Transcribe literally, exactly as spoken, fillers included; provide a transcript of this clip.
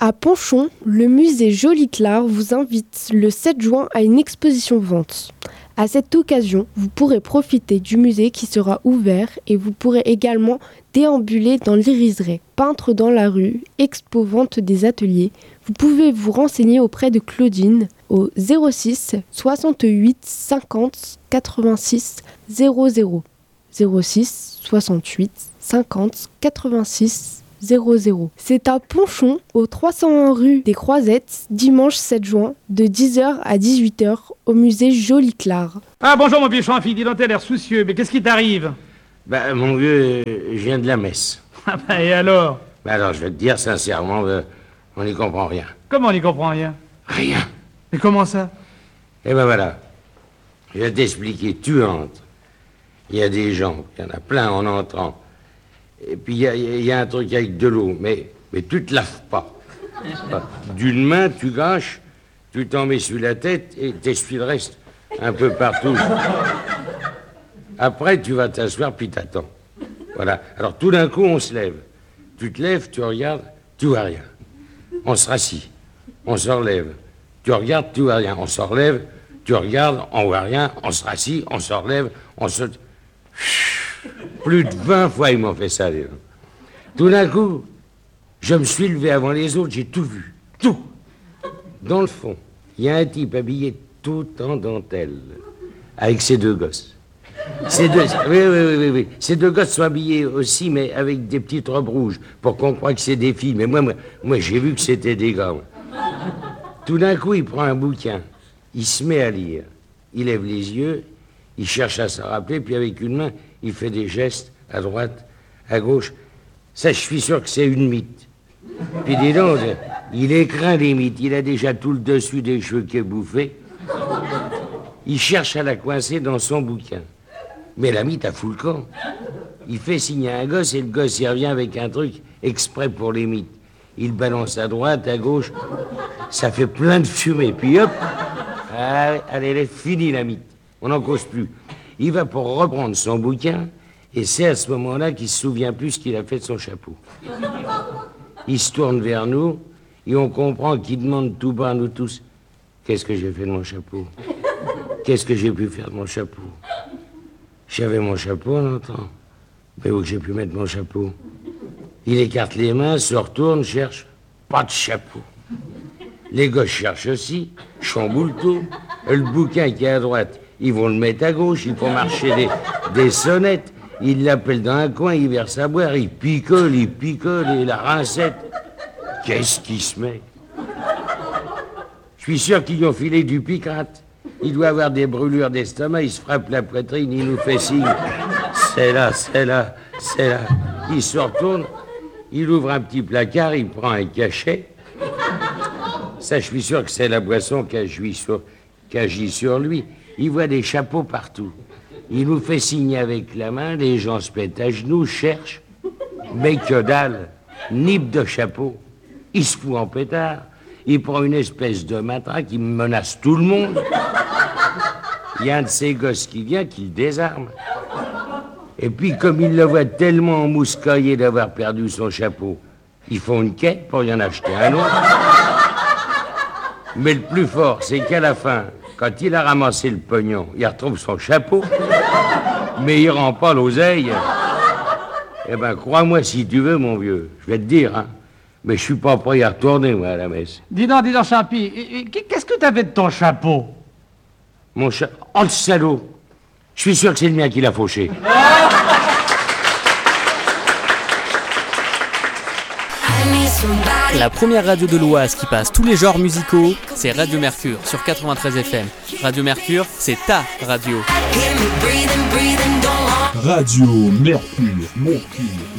À Ponchon, le musée Jolies-Clares vous invite le sept juin à une exposition vente. À cette occasion, vous pourrez profiter du musée qui sera ouvert et vous pourrez également déambuler dans l'Iriseray, peintre dans la rue, expo vente des ateliers. Vous pouvez vous renseigner auprès de Claudine au zéro six soixante-huit cinquante quatre-vingt-six zéro zéro. zéro six soixante-huit cinquante quatre-vingt-six zéro zéro. C'est à Ponchon, au trois cent un rue des Croisettes, dimanche sept juin, de dix heures à dix-huit heures, au musée Jolies-Clares. Ah bonjour mon vieux Champi, dis donc t'as l'air soucieux, mais qu'est-ce qui t'arrive? Bah mon vieux, je viens de la messe. Ah bah et alors? Bah alors je vais te dire sincèrement, euh, on n'y comprend rien. Comment on n'y comprend rien? Rien. Mais comment ça? Eh ben voilà, je vais t'expliquer, tu entres, il y a des gens, il y en a plein en entrant, et puis il y a, y a un truc avec de l'eau, mais, mais tu te laves pas. D'une main, tu gâches, tu t'en mets sur la tête et t'essuies le reste un peu partout. Après, tu vas t'asseoir puis t'attends. Voilà. Alors tout d'un coup, on se lève. Tu te lèves, tu regardes, tu vois rien. On se rassit, on se relève. Tu regardes, tu vois rien. On se relève, tu regardes, on voit rien. On se rassit, on se relève, on se... Plus de vingt fois, ils m'ont fait ça, les gens. Tout d'un coup, je me suis levé avant les autres, j'ai tout vu. Tout. Dans le fond, il y a un type habillé tout en dentelle, avec ses deux gosses. Ces deux, oui, oui, oui, oui, oui. Ces deux gosses sont habillés aussi, mais avec des petites robes rouges, pour qu'on croie que c'est des filles. Mais moi, moi, moi j'ai vu que c'était des gars. Moi. Tout d'un coup, il prend un bouquin, il se met à lire. Il lève les yeux, il cherche à se rappeler, puis avec une main, il fait des gestes à droite, à gauche. Ça, je suis sûr que c'est une mythe. Puis dis donc, il écraint des mythes. Il a déjà tout le dessus des cheveux qui est bouffé. Il cherche à la coincer dans son bouquin. Mais la mythe a fou le camp. Il fait signer à un gosse et le gosse il revient avec un truc exprès pour les mythes. Il balance à droite, à gauche. Ça fait plein de fumée. Puis hop, allez, allez, elle est finie la mythe. On n'en cause plus. Il va pour reprendre son bouquin et c'est à ce moment-là qu'il se souvient plus ce qu'il a fait de son chapeau. Il se tourne vers nous et on comprend qu'il demande tout bas à nous tous. Qu'est-ce que j'ai fait de mon chapeau? Qu'est-ce que j'ai pu faire de mon chapeau? J'avais mon chapeau en entrant. Mais où que j'ai pu mettre mon chapeau? Il écarte les mains, se retourne, cherche. Pas de chapeau. Les gosses cherchent aussi, chamboulent tout. Le bouquin qui est à droite, ils vont le mettre à gauche, ils font marcher des, des sonnettes. Ils l'appellent dans un coin, ils versent à boire, ils picolent, ils picolent, et la rincette. Qu'est-ce qui se met? Je suis sûr qu'ils lui ont filé du picrate. Il doit avoir des brûlures d'estomac, il se frappe la poitrine, il nous fait signe. C'est là, c'est là, c'est là. Il se retourne, il ouvre un petit placard, il prend un cachet. Ça, je suis sûr que c'est la boisson qui agit sur, qui agit sur lui. Il voit des chapeaux partout. Il nous fait signe avec la main, les gens se mettent à genoux, cherchent. Mais que dalle, nip de chapeau. Il se fout en pétard. Il prend une espèce de matraque, il menace tout le monde. Il y a un de ces gosses qui vient, qui le désarme. Et puis, comme il le voit tellement emmouscaillé d'avoir perdu son chapeau, ils font une quête pour y en acheter un autre. Mais le plus fort, c'est qu'à la fin, quand il a ramassé le pognon, il retrouve son chapeau, mais il rend pas l'oseille. Eh ben, crois-moi si tu veux, mon vieux, je vais te dire, hein. Mais je suis pas prêt à retourner, moi, à la messe. Dis donc, dis donc, Champi, qu'est-ce que t'avais de ton chapeau? Mon cha... Oh, le salaud! Je suis sûr que c'est le mien qui l'a fauché. La première radio de l'Oise qui passe tous les genres musicaux, c'est Radio Mercure sur quatre-vingt-treize F M. Radio Mercure, c'est ta radio. Radio Mercure, Mercure.